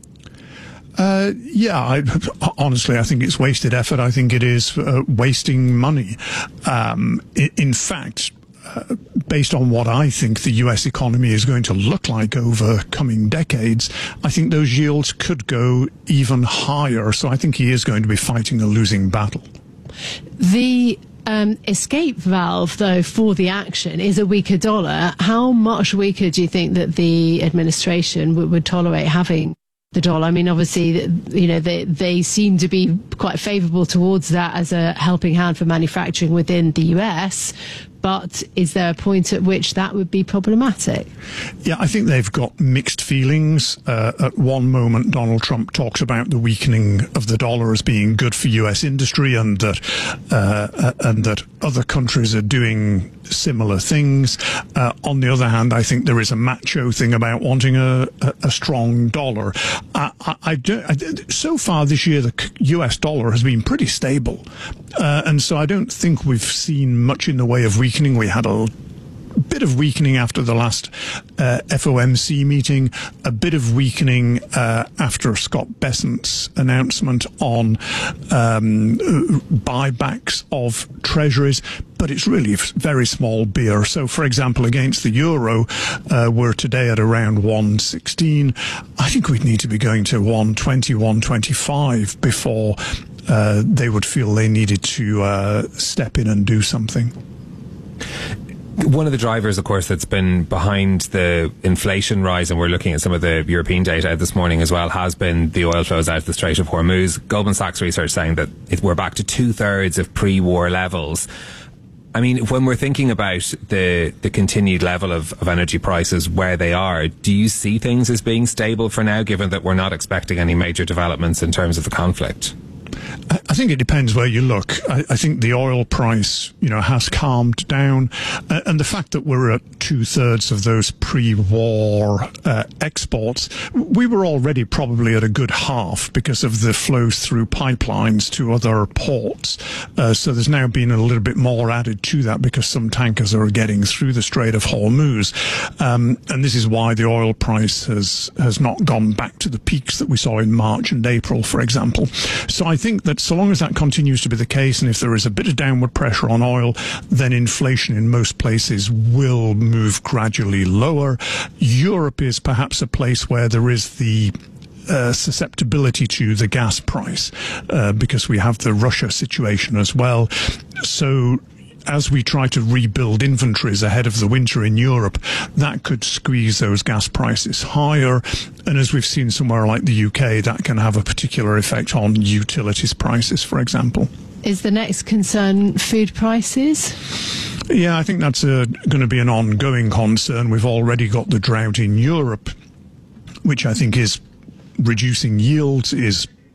Honestly, I think it's wasted effort. I think it is wasting money. In fact, based on what I think the US economy is going to look like over coming decades, I think those yields could go even higher. So I think he is going to be fighting a losing battle. The escape valve, though, for the action is a weaker dollar. How much weaker do you think that the administration would tolerate having the dollar? I mean, obviously, you know, they seem to be quite favourable towards that as a helping hand for manufacturing within the US. But is there a point at which that would be problematic? Yeah, I think they've got mixed feelings. At one moment, Donald Trump talks about the weakening of the dollar as being good for US industry, and that other countries are doing similar things. On the other hand, I think there is a macho thing about wanting a strong dollar. So far this year, the US dollar has been pretty stable. And so I don't think we've seen much in the way of weakening. We had a bit of weakening after the last FOMC meeting, a bit of weakening after Scott Bessent's announcement on buybacks of treasuries, but it's really very small beer. So, for example, against the euro, we're today at around 116. I think we'd need to be going to 120, 125 before they would feel they needed to step in and do something. One of the drivers, of course, that's been behind the inflation rise, and we're looking at some of the European data out this morning as well, has been the oil flows out of the Strait of Hormuz. Goldman Sachs research saying that we're back to 2/3 of pre-war levels. I mean, when we're thinking about the continued level of energy prices where they are, do you see things as being stable for now, given that we're not expecting any major developments in terms of the conflict? I think it depends where you look. I think the oil price, has calmed down, and the fact that we're at 2/3 of those pre-war exports, we were already probably at a good half because of the flows through pipelines to other ports. So there's now been a little bit more added to that because some tankers are getting through the Strait of Hormuz, and this is why the oil price has not gone back to the peaks that we saw in March and April, for example. So I think that so long as that continues to be the case, and if there is a bit of downward pressure on oil, then inflation in most places will move gradually lower. Europe is perhaps a place where there is the susceptibility to the gas price because we have the Russia situation as well. So as we try to rebuild inventories ahead of the winter in Europe, that could squeeze those gas prices higher. And as we've seen somewhere like the UK, that can have a particular effect on utilities prices, for example. Is the next concern food prices? Yeah, I think that's going to be an ongoing concern. We've already got the drought in Europe, which I think is reducing yields, is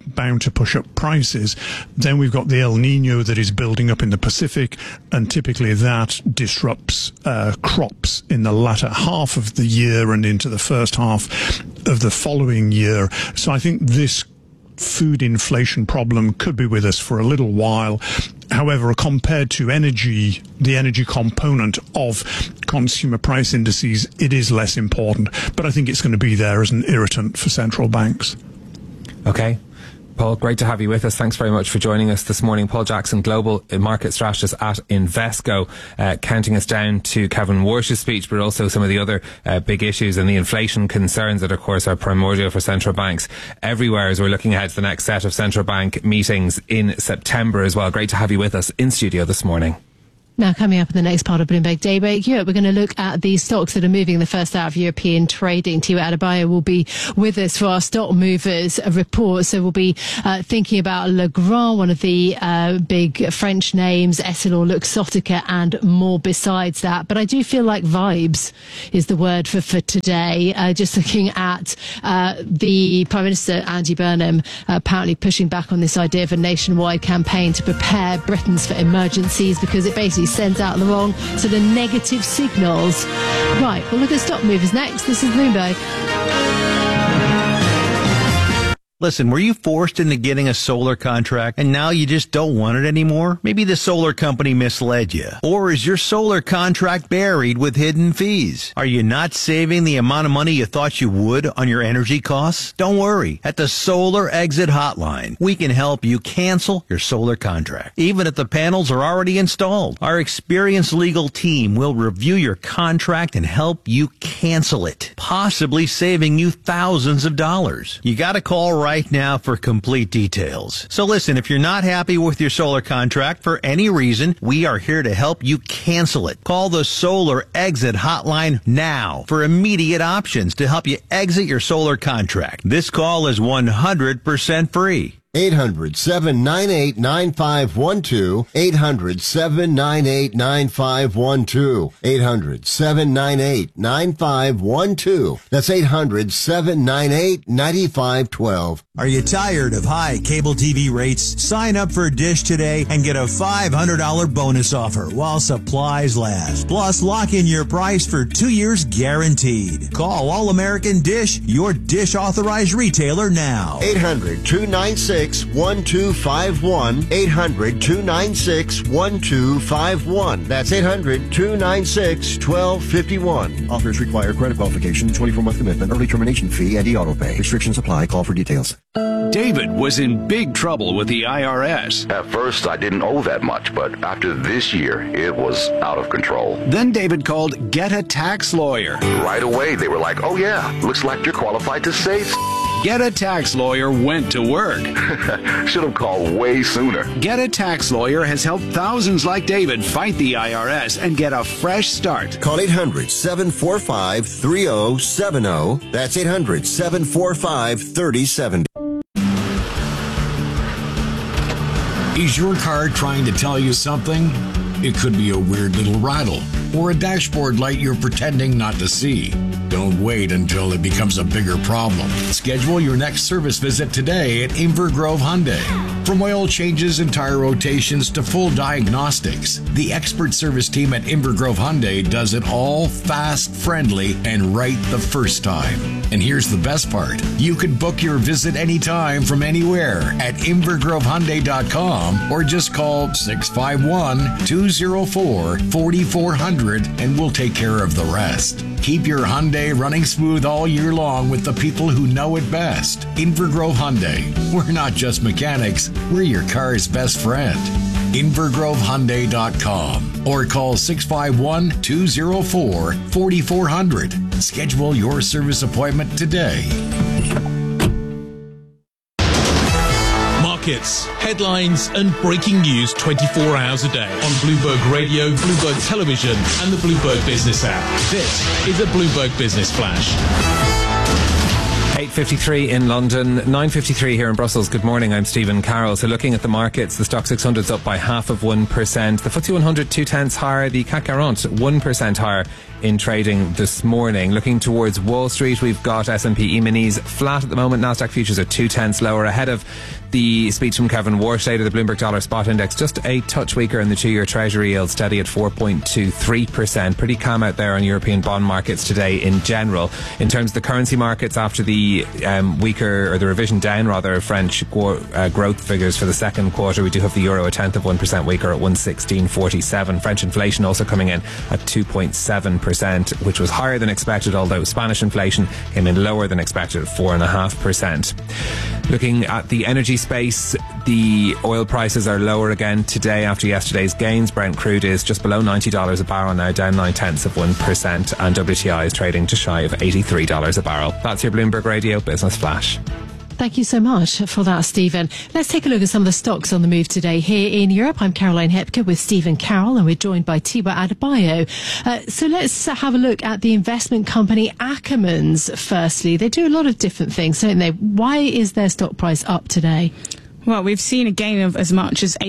bound to push up prices. Then we've got the El Nino that is building up in the Pacific, and typically that disrupts crops in the latter half of the year and into the first half of the following year. So I think this food inflation problem could be with us for a little while. However, compared to energy, the energy component of consumer price indices, it is less important. But I think it's going to be there as an irritant for central banks. Okay. Paul, great to have you with us. Thanks very much for joining us this morning. Paul Jackson, Global Market Strategist at Invesco, counting us down to Kevin Warsh's speech, but also some of the other big issues and the inflation concerns that, of course, are primordial for central banks everywhere as we're looking ahead to the next set of central bank meetings in September as well. Great to have you with us in studio this morning. Now, coming up in the next part of Bloomberg Daybreak Europe, we're going to look at the stocks that are moving in the first hour of European trading. Tio Adebayo will be with us for our stock movers report. So we'll be thinking about Legrand, one of the big French names, Essilor, Luxottica, and more besides that. But I do feel like vibes is the word for today. Just looking at the Prime Minister, Andy Burnham, apparently pushing back on this idea of a nationwide campaign to prepare Britons for emergencies, because it basically sends out the wrong sort of negative signals. Right, we'll look at stock movers next. This is Bloomberg. Listen, were you forced into getting a solar contract and now you just don't want it anymore? Maybe the solar company misled you. Or is your solar contract buried with hidden fees? Are you not saving the amount of money you thought you would on your energy costs? Don't worry. At the Solar Exit Hotline, we can help you cancel your solar contract, even if the panels are already installed. Our experienced legal team will review your contract and help you cancel it, possibly saving you thousands of dollars. You gotta call right now for complete details. So listen, if you're not happy with your solar contract for any reason, we are here to help you cancel it. Call the Solar Exit Hotline now for immediate options to help you exit your solar contract. This call is 100% free. 800-798-9512. 800-798-9512. 800-798-9512. That's 800-798-9512. Are you tired of high cable TV rates? Sign up for Dish today and get a $500 bonus offer while supplies last. Plus, lock in your price for 2 years guaranteed. Call All American Dish, your Dish authorized retailer now. 800-296-1251. 800-296-1251. That's 800-296-1251. Offers require credit qualification, 24-month commitment, early termination fee, and e-auto pay. Restrictions apply. Call for details. David was in big trouble with the IRS. At first, I didn't owe that much, but after this year, it was out of control. Then David called Get a Tax Lawyer. Right away, they were like, oh yeah, looks like you're qualified to say Get a Tax Lawyer went to work. Should have called way sooner. Get a Tax Lawyer has helped thousands like David fight the IRS and get a fresh start. Call 800-745-3070. That's 800-745-3070. Is your car trying to tell you something? It could be a weird little rattle or a dashboard light you're pretending not to see. Don't wait until it becomes a bigger problem. Schedule your next service visit today at Invergrove Hyundai. From oil changes and tire rotations to full diagnostics, the expert service team at Invergrove Hyundai does it all fast, friendly, and right the first time. And here's the best part. You can book your visit anytime from anywhere at InvergroveHyundai.com or just call 651-204-4400 and we'll take care of the rest. Keep your Hyundai running smooth all year long with the people who know it best. Invergrove Hyundai. We're not just mechanics, we're your car's best friend. InvergroveHyundai.com or call 651-204-4400. Schedule your service appointment today. Markets, headlines and breaking news 24 hours a day on Bloomberg Radio, Bloomberg Television and the Bloomberg Business app. This is a Bloomberg Business Flash. 8:53 in London, 9:53 here in Brussels. Good morning, I'm Stephen Carroll. So looking at the markets, the Stock 600 is up by 0.5%. The FTSE 100 0.2 higher, the CAC 40 1% higher in trading this morning. Looking towards Wall Street, we've got S&P E-minis flat at the moment. Nasdaq futures are 0.2 lower ahead of the speech from Kevin Warsh later. The Bloomberg Dollar Spot Index just a touch weaker, and the 2-year Treasury yield steady at 4.23%. Pretty calm out there on European bond markets today in general. In terms of the currency markets, after the weaker, or the revision down rather, French growth figures for the second quarter, we do have the euro a 0.1% weaker at 116.47. French inflation also coming in at 2.7%, which was higher than expected, although Spanish inflation came in lower than expected at 4.5%. Looking at the energy space, the oil prices are lower again today after yesterday's gains. Brent crude is just below $90 a barrel now, down 0.9%, and WTI is trading just shy of $83 a barrel. That's your Bloomberg Radio Business Flash. Thank you so much for that, Stephen. Let's take a look at some of the stocks on the move today here in Europe. I'm Caroline Hepker with Stephen Carroll, and we're joined by Tiwa Adebayo. So let's have a look at the investment company Ackermans firstly. They do a lot of different things, don't they? Why is their stock price up today? Well, we've seen a gain of as much as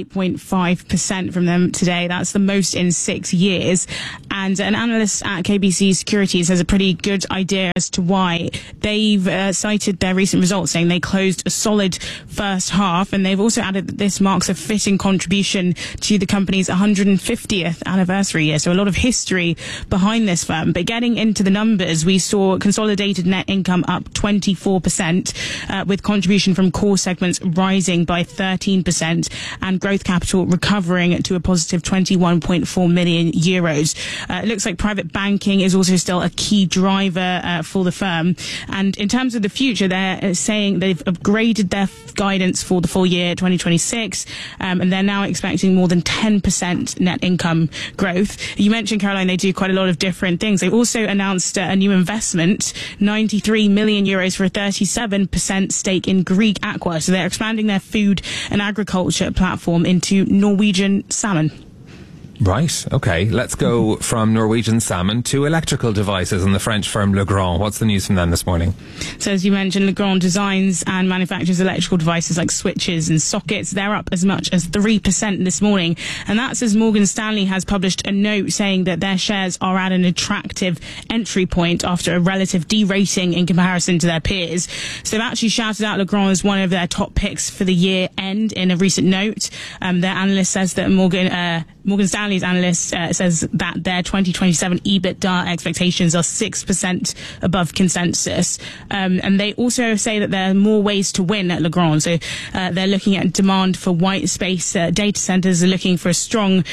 8.5% from them today. That's the most in 6 years. And an analyst at KBC Securities has a pretty good idea as to why. They've cited their recent results, saying they closed a solid first half, and they've also added that this marks a fitting contribution to the company's 150th anniversary year. So a lot of history behind this firm. But getting into the numbers, we saw consolidated net income up 24%, with contribution from core segments rising by 13%, and growth capital recovering to a positive 21.4 million euros. It looks like private banking is also still a key driver for the firm. And in terms of the future, they're saying they've upgraded their guidance for the full year 2026, and they're now expecting more than 10% net income growth. You mentioned, Caroline, they do quite a lot of different things. They also announced a new investment, 93 million euros for a 37% stake in Greek Aqua. So they're expanding their food and agriculture platform into Norwegian salmon. Right, okay. Let's go from Norwegian salmon to electrical devices and the French firm Legrand. What's the news from them this morning? So as you mentioned, Legrand designs and manufactures electrical devices like switches and sockets. They're up as much as 3% this morning. And that's as Morgan Stanley has published a note saying that their shares are at an attractive entry point after a relative derating in comparison to their peers. So they've actually shouted out Legrand as one of their top picks for the year end in a recent note. Their analyst says that Morgan Stanley's analyst says that their 2027 EBITDA expectations are 6% above consensus. And they also say that there are more ways to win at Legrand. So they're looking at demand for white space. Data centers are looking for a strong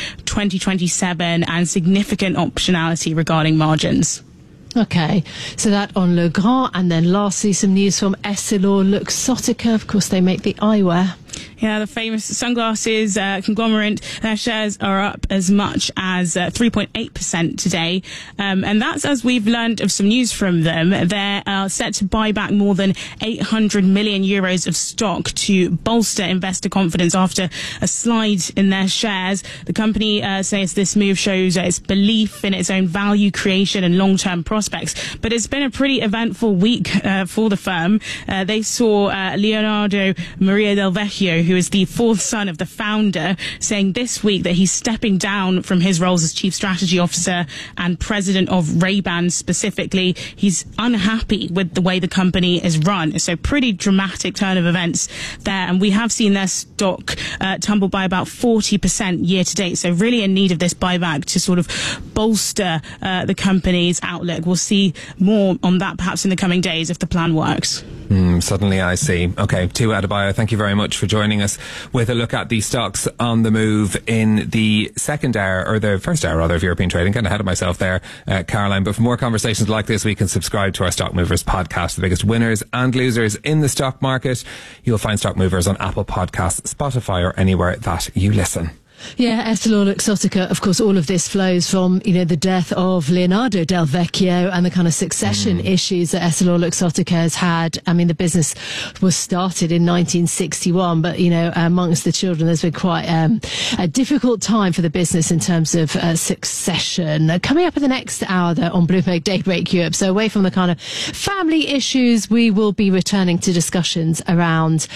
2027 and significant optionality regarding margins. Okay, so that on Legrand. And then lastly, some news from EssilorLuxottica. Of course, they make the eyewear. Yeah, the famous sunglasses conglomerate, their shares are up as much as 3.8% today. And that's as we've learned of some news from them. They're set to buy back more than 800 million euros of stock to bolster investor confidence after a slide in their shares. The company says this move shows its belief in its own value creation and long-term prospects. But it's been a pretty eventful week for the firm. They saw Leonardo Maria Del Vecchio, who is the fourth son of the founder, saying this week that he's stepping down from his roles as chief strategy officer and president of Ray-Ban specifically. He's unhappy with the way the company is run. So pretty dramatic turn of events there. And we have seen their stock tumble by about 40% year to date. So really in need of this buyback to sort of bolster the company's outlook. We'll see more on that perhaps in the coming days if the plan works. Suddenly I see. Okay, Tiwa Adebayo, thank you very much for joining us with a look at the stocks on the move in the second hour, or the first hour rather, of European trading. Getting ahead of myself there, Caroline. But for more conversations like this, we can subscribe to our Stock Movers podcast, the biggest winners and losers in the stock market. You'll find Stock Movers on Apple Podcasts, Spotify, or anywhere that you listen. Yeah, EssilorLuxottica, of course, all of this flows from, the death of Leonardo Del Vecchio and the kind of succession issues that EssilorLuxottica has had. I mean, the business was started in 1961, but, amongst the children, there's been quite a difficult time for the business in terms of succession. Coming up in the next hour, though, on Bloomberg Daybreak Europe, so away from the kind of family issues, we will be returning to discussions around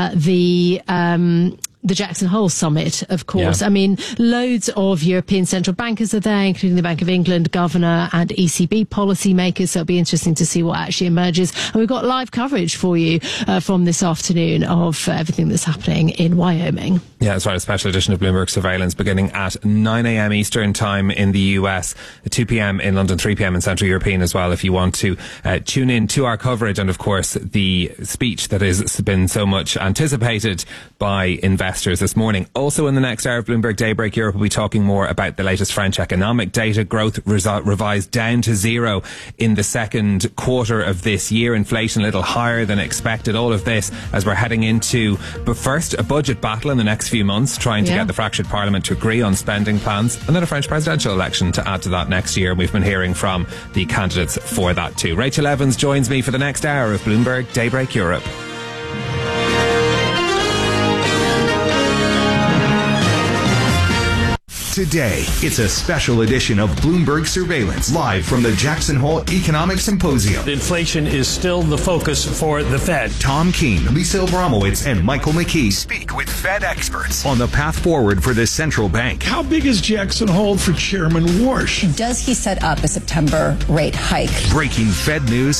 the Jackson Hole Summit, of course. Yeah. I mean, loads of European central bankers are there, including the Bank of England governor and ECB policymakers. So it'll be interesting to see what actually emerges. And we've got live coverage for you from this afternoon of everything that's happening in Wyoming. Yeah, that's right. A special edition of Bloomberg Surveillance beginning at 9 a.m. Eastern time in the US, 2 p.m. in London, 3 p.m. in Central European as well, if you want to tune in to our coverage. And of course, the speech that has been so much anticipated by investors this morning. Also in the next hour of Bloomberg Daybreak Europe, we'll be talking more about the latest French economic data. Growth revised down to 0 in the second quarter of this year. Inflation a little higher than expected. All of this as we're heading into, but first, a budget battle in the next few months, trying to get the fractured parliament to agree on spending plans, and then a French presidential election to add to that next year. We've been hearing from the candidates for that too. Rachel Evans joins me for the next hour of Bloomberg Daybreak Europe. Today, it's a special edition of Bloomberg Surveillance, live from the Jackson Hole Economic Symposium. Inflation is still the focus for the Fed. Tom Keene, Lisa Abramowitz, and Michael McKee speak with Fed experts on the path forward for the central bank. How big is Jackson Hole for Chairman Warsh? Does he set up a September rate hike? Breaking Fed news